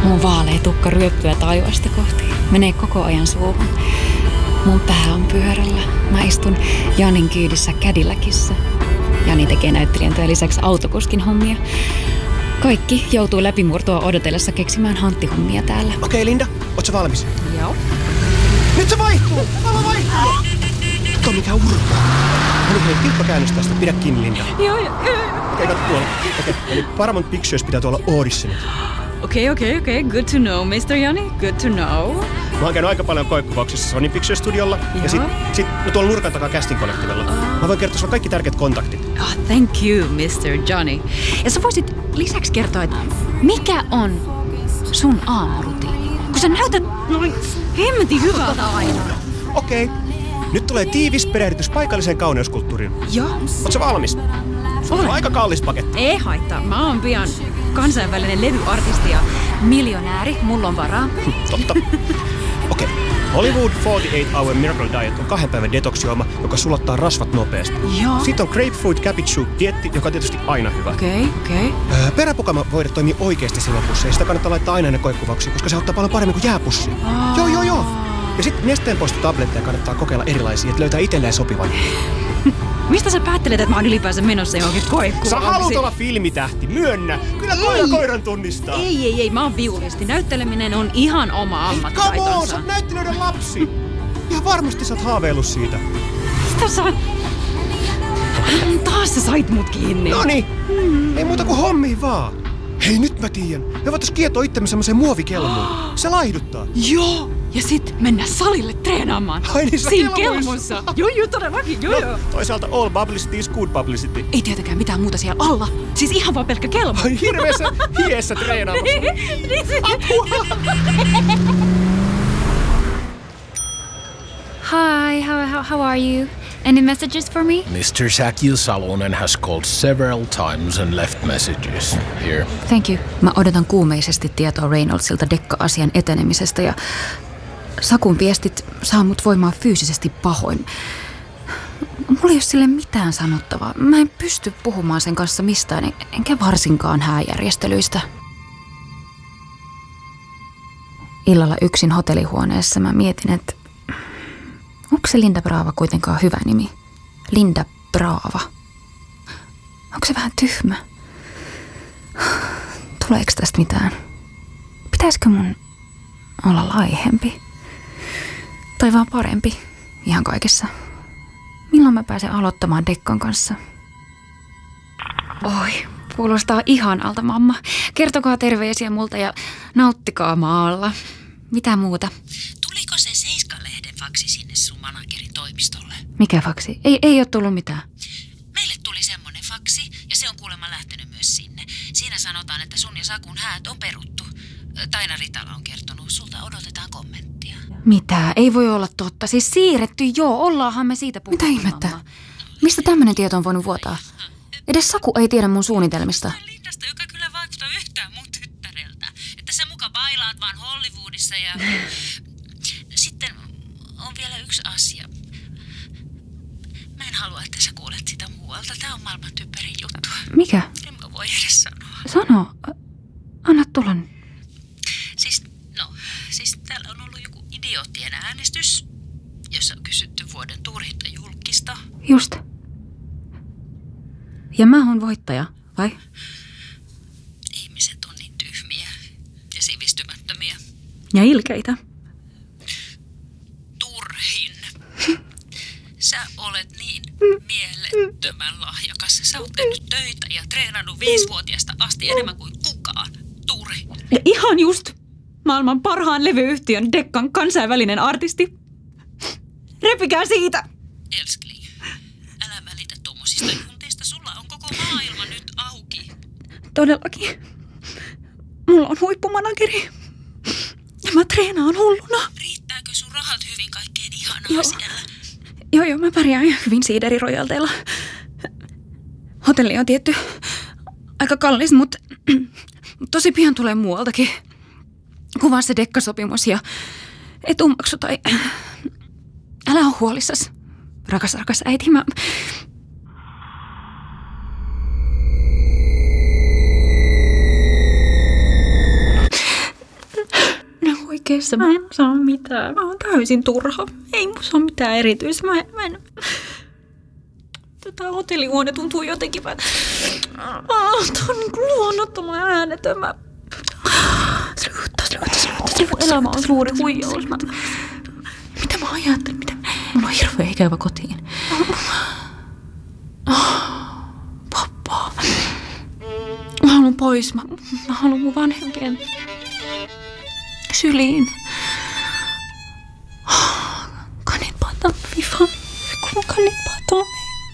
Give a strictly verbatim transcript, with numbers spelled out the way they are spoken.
Mun vaalea tukka ryöppyä taivasta kohti. Menee koko ajan suuhun. Mun pää on pyörällä. Mä istun Janin kyydissä Cadillacissa. Jani tekee näyttelijän työn lisäksi autokuskin hommia. Kaikki joutuu läpimurtoa odotellessa keksimään hanttihommia täällä. Okei, okay, Linda, ootko valmis? Joo. Nyt se vaihtuu! Aivan vaihtuu! Tuo mikä urpaa. No hei, tiukka käännös tästä. Pidä kiinni, Linda. Joo, joo. Okei, katso tuolla. Okei, eli Paramount Pictures pitää tuolla auditionit. Okei, okei, okei. Good to know, mister Jani. Good to know. Mä oon käynyt aika paljon koekuvauksissa Sony Pictures Studiolla. Joo. Ja sit, sit no tuolla nurkan takaa Casting Collectivella. Oh. Mä voin kertoa sulla kaikki tärkeät kontaktit. Oh, thank you, mister Johnny. Ja sä voisit lisäksi kertoa, että mikä on sun aamurutiini? Kun sä näytät noin hemmetin hyvältä aina. Okei. Okay. Nyt tulee tiivis perehdytys paikalliseen kauneuskulttuuriin. Joo. Oot sä valmis? Olen. Aika kallis paketti. Ei haittaa. Mä oon pian kansainvälinen levyartisti ja miljonääri. Mulla on varaa. Totta. Okei. Okay. Hollywood neljäkymmentäkahdeksan hour Miracle Diet on kahden päivän detoksijuoma, joka sulattaa rasvat nopeasti. Joo. Sitten on Grapefruit Cabbage Soup dietti, joka on tietysti aina hyvä. Okei, okay, okei. Okay. Öö, peräpukama voida toimii oikeasti silmäpussiin. Sitä kannattaa laittaa aina ennen koekuvauksiin, koska se auttaa paljon paremmin kuin jääpussi. Oh. Joo, joo, joo. Ja sitten nesteenpoistotabletteja kannattaa kokeilla erilaisia, että löytää itselleen sopivan. Mistä sä päättelet, että mä oon ylipäänsä menossa johonkin koekuvauksiin? Sä haluut olla filmitähti, myönnä! Kyllä koira koiran tunnistaa. Ei, ei, ei, mä oon viulisti. Näytteleminen on ihan oma ammattitaitonsa. Come on, sä oot näyttelijöiden lapsi! Ihan varmasti sä oot haaveillut siitä. Mistä sä... Taas sä sait mut kiinni. Noniin, mm. ei muuta kuin hommiin vaan. Hei, nyt mä tiedän. Me voitais kietoa itsemme semmoiseen muovikelmuun. Se laihduttaa. Joo, ja sit mennä salille treenaamaan. Ai niin, siinä kelmussa. Joo, joo, todellakin, joo, no, joo. Toisaalta all publicity is good publicity. Ei tietenkään mitään muuta siellä alla. Siis ihan vaan pelkkä kelmu. Ai hirveessä hiessä treenaamassa. Hi, how, how, how are you? Any messages for me? mister Shakil Salonen has called several times and left messages. Here. Thank you. Mä odotan kuumeisesti tietoa Reynoldsilta Dekka-asian etenemisestä ja Sakun viestit saa mut voimaan fyysisesti pahoin. Mulla ei ole sille mitään sanottavaa. Mä en pysty puhumaan sen kanssa mistään, enkä varsinkaan hääjärjestelyistä. Illalla yksin hotellihuoneessa mä mietin, että onko se Linda Brava kuitenkaan hyvä nimi? Linda Brava. Onko se vähän tyhmä? Tuleeko tästä mitään? Pitäisikö mun olla laihempi? Tai vaan parempi? Ihan kaikessa. Milloin mä pääsen aloittamaan Dekkan kanssa? Oi, kuulostaa ihanalta, mamma. Kertokaa terveisiä multa ja nauttikaa maalla. Mitä muuta? Tuliko se Seiska-lehden faksi sinne sun managerin toimistolle? Mikä faksi? Ei, ei ole tullut mitään. Meille tuli semmonen faksi ja se on kuulemma lähtenyt myös sinne. Siinä sanotaan, että sun ja Sakun häät on peruttu. Taina Ritala on kertonut. Sulta odotetaan kommenttia. Mitä? Ei voi olla totta. Siis siirretty, joo. Ollaanhan me siitä puhuttu. Mitä ihmettä? Mamma. Mistä tämmöinen tieto on voinut vuotaa? Edes Saku ei tiedä mun suunnitelmista. Lindasta, joka kyllä vaikuttaa yhtään mun tyttäreltä. Että sä muka bailaat vaan Hollywoodissa ja... Sitten on vielä yksi asia. Mä en halua, että sä kuulet sitä muualta. Tää on maailman typerin juttu. Mikä? En mä voi edes sanoa. Sano. Anna tulla. Siis, no, siis täällä on ollut joku idioottien äänestys, jossa on kysytty vuoden turhinta julkista. Just. Ja mä oon voittaja, vai? Ihmiset on niin tyhmiä ja sivistymättömiä. Ja ilkeitä. Turhin. Sä olet niin mielettömän lahjakas. Sä oot tehnyt töitä ja treenannut viisivuotiaasta asti enemmän kuin kukaan. Turhin. Ja ihan just maailman parhaan levyyhtiön Dekkan kansainvälinen artisti. Repikää siitä! Elskling, älä välitä tommosista junteista. Sulla on koko maailma nyt auki. Todellakin. Mulla on huippumanageri. Ja mä treenaan hulluna. Riittääkö sun rahat hyvin kaikkeen ihanaa Joo. siellä? Joo, joo, mä pärjään ihan hyvin siiderirojalteilla. Hotelli on tietty aika kallis, mutta tosi pian tulee muualtakin. Kuvaa se Dekka-sopimus ja etumaksu tai... Älä oo huolissas, rakas, rakas äiti. Mä... hetkessä. Mä en saa mitään. Mä oon täysin turha. Ei musta ole mitään erityistä. Mä en... Mä en... Tätä hotellihuone tuntuu jotenkin vähän... Ah, tää on niinku luonnottoman äänetön. Mä... Sluutta, sluutta, sluutta, sluutta. Elämä on suuri huijaus. Mä... Mitä mä ajattelin? Mitä... Mulla on hirveä ikävä kotiin. Pappa. Mä haluan pois. Mä, mä haluan mun vanhempien syliin.